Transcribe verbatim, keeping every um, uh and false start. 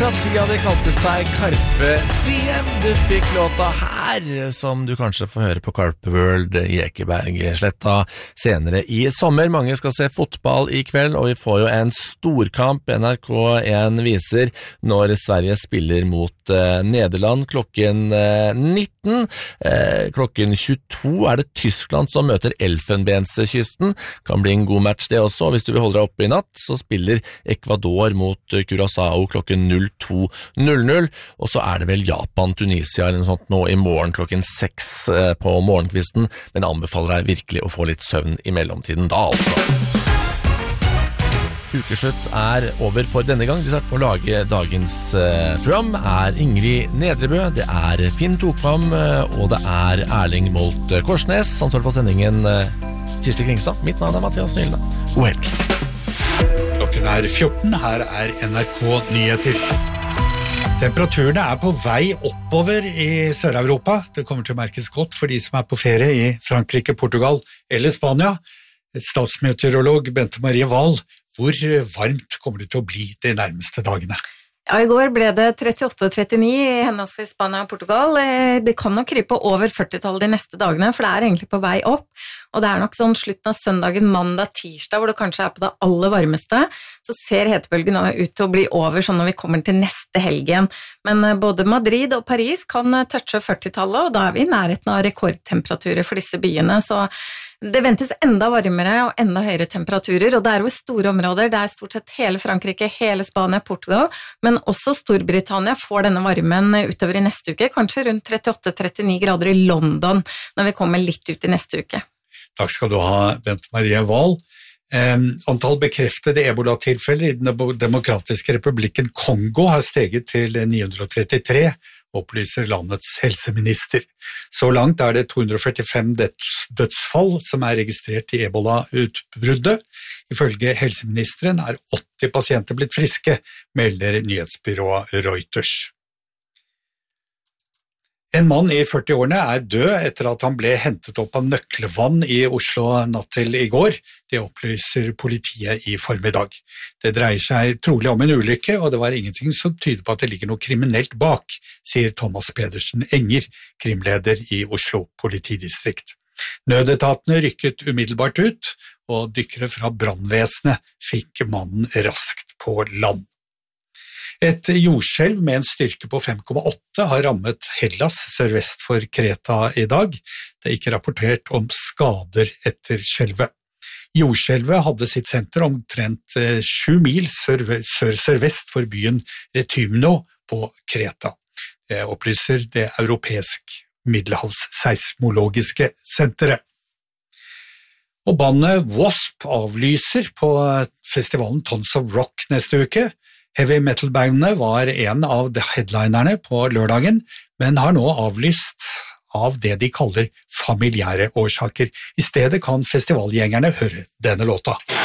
fra tida de kalte seg Carpe Diem. Du fikk låta her, som du kanskje får høre på Carpe World i Ekebergsletta senere i sommer. Mange skal se fotball i kveld, og vi får jo en storkamp N R K en viser når Sverige spiller mot eh, Nederland klokken eh, nitten. Eh, klokken tjueto er det Tyskland som møter Elfenbenskysten. Kan bli en god match det også. Hvis du vil holde deg oppe i natt, så spiller Ecuador mot Curaçao klokken null to null null, og så er det vel Japan-Tunisia eller noe sånt nå i morgen klokken seks på morgenkvisten, men anbefaler deg virkelig å få litt søvn i mellomtiden da altså. Ukeslutt er over for denne gang. De starter på å lage dagens eh, program er Ingrid Nedrebø, det er Finn Tokvam, og det er Erling Molt Korsnes. Ansvarlig for sendingen eh, Kirsti Kringstad. Mitt navn er Mathias Nylund. God helg. Klokken er fjorten, her er N R K Nyheter. Temperaturene er på vei oppover i Sør-Europa. Det kommer til å merkes godt for de som er på ferie i Frankrike, Portugal eller Spania. Statsmeteorolog Bente Marie Wahl, hvor varmt kommer det til å bli de nærmeste dagene? Ja, i går ble det trettiåtte trettini i henholdsvis Spania og Portugal. Det kan nok krype over førti-tallet de neste dagene, for det er egentlig på vei opp. Og det er nok sånn slutten av søndagen, mandag, tirsdag, hvor det kanskje er på det aller varmeste, så ser hetebølgen ut til å bli over sånn når vi kommer til neste helgen. Men både Madrid og Paris kan touche førti-tallet, og da er vi i nærheten av rekordtemperaturer for disse byene, så det ventes enda varmere og enda høyere temperaturer, og det er jo store områder, det er stort sett hele Frankrike, hele Spania, Portugal, men også Storbritannia får denne varmen utover i neste uke, kanskje rundt trettiåtte trettini grader i London, når vi kommer litt ut i neste uke. Takk skal du ha, Bente Marie Wahl. Eh, antall bekreftede ebola-tilfeller i den demokratiske republikken Kongo har steget til ni hundre trettitre, opplyser landets helseminister. Så langt er det to hundre førtifem dødsfall som er registrert i ebola-utbruddet. Ifølge helseministeren er åtti pasienter blitt friske, melder nyhetsbyrået Reuters. En mann i førti-årene er død etter at han ble hentet opp av nøkkelvann i Oslo natt til i går. Det opplyser politiet i formiddag. Det dreier seg trolig om en ulykke, og det var ingenting som tyder på at det ligger noe kriminelt bak, sier Thomas Pedersen Enger, krimleder i Oslo politidistrikt. Nødetatene rykket umiddelbart ut, og dykkere fra brannvesenet fikk mannen raskt på land. Et jordskjelv med en styrke på fem komma åtte har rammet Hellas sørvest for Kreta i dag. Det er ikke rapportert om skader etter skjelvet. Jordskjelvet hadde sitt senter omtrent sju mil sør-sørvest for byen Retymno på Kreta. Det opplyser det europeiske middelhavsseismologiske senteret. Og bandet Wasp avlyser på festivalen Tons of Rock neste uke. Heavy metal-bandene var en av headlinerne på lørdagen, men har nå avlyst av det de kaller familiære årsaker. I stedet kan festivalgjengerne høre denne låta.